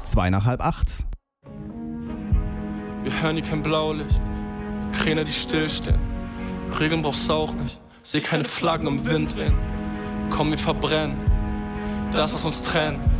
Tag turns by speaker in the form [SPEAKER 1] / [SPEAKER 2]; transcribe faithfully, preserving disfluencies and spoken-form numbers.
[SPEAKER 1] zwei nach halb acht.
[SPEAKER 2] Wir hören hier kein Blaulicht, Kräne, die stillstehen. Regeln brauchst du auch nicht, seh keine Flaggen im Wind wehen. Komm, wir verbrennen das, was uns trennt.